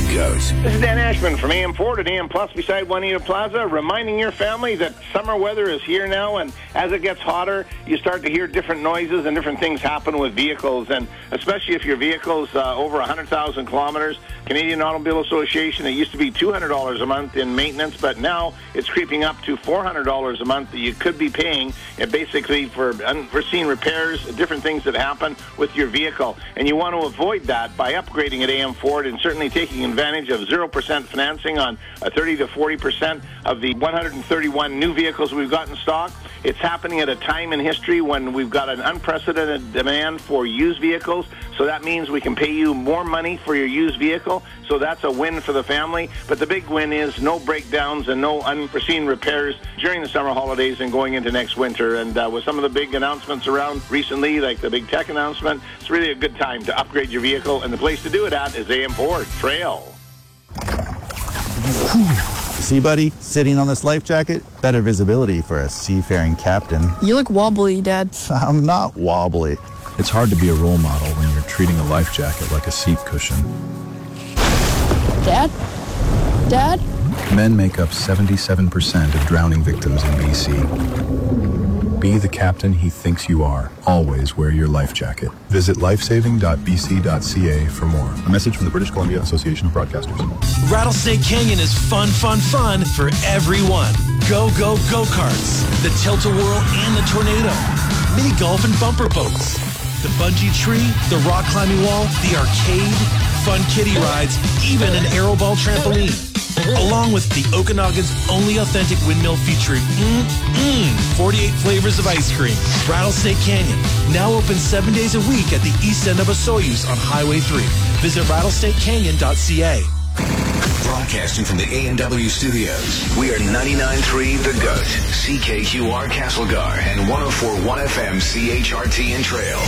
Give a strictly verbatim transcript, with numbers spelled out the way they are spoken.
GOAT. This is Dan Ashman from A M Ford at A M Plus beside Juanita Plaza, reminding your family that summer weather is here now, and as it gets hotter, you start to hear different noises and different things happen with vehicles, and especially if your vehicle's uh, over one hundred thousand kilometers. Canadian Automobile Association, it used to be two hundred dollars a month in maintenance, but now it's creeping up to four hundred dollars a month that you could be paying, and basically for unforeseen repairs, different things that happen with your vehicle. And you want to avoid that by upgrading at A M Ford and certainly taking advantage of zero percent financing on uh, thirty to forty percent of the one hundred thirty-one new vehicles we've got in stock. It's happening at a time in history when we've got an unprecedented demand for used vehicles, so that means we can pay you more money for your used vehicle, so that's a win for the family. But the big win is no breakdowns and no unforeseen repairs during the summer holidays and going into next winter. And uh, with some of the big announcements around recently, like the big tech announcement, it's really a good time to upgrade your vehicle, and the place to do it at is A M Ford Trail. See, buddy, sitting on this life jacket, better visibility for a seafaring captain. You look wobbly, Dad. I'm not wobbly. It's hard to be a role model when you're treating a life jacket like a seat cushion. Dad? Dad? Men make up seventy-seven percent of drowning victims in B C. Be the captain he thinks you are. Always wear your life jacket. Visit lifesaving dot b c dot c a for more. A message from the British Columbia Association of Broadcasters. Rattlesnake Canyon is fun, fun, fun for everyone. Go, go, go-karts, the tilt-a-whirl and the tornado, mini golf and bumper boats, the bungee tree, the rock climbing wall, the arcade, fun kiddie rides, even an aeroball trampoline. Along with the Okanagan's only authentic windmill featuring mm-mm, forty-eight flavors of ice cream. Rattlesnake Canyon, now open seven days a week at the east end of Osoyoos on Highway three. Visit rattlesnake canyon dot c a. Broadcasting from the A and W studios, we are ninety-nine point three The GOAT, C K Q R Castlegar, and one oh four point one F M C H R T in Trail.